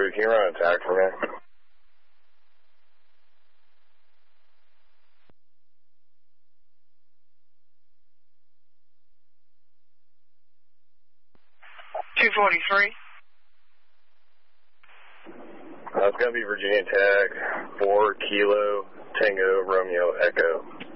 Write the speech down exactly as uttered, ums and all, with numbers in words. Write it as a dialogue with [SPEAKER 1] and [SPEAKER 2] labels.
[SPEAKER 1] three, can you run an attack for me?
[SPEAKER 2] two forty-three.
[SPEAKER 1] Uh, it's going to be Virginia Tech, four Kilo Tango Romeo Echo.